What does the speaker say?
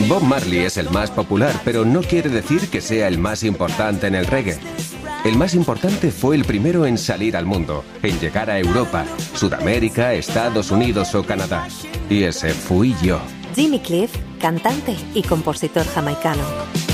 Bob Marley es el más popular, pero no quiere decir que sea el más importante en el reggae. El más importante fue el primero en salir al mundo, en llegar a Europa, Sudamérica, Estados Unidos o Canadá. Y ese fui yo. Jimmy Cliff, cantante y compositor jamaicano.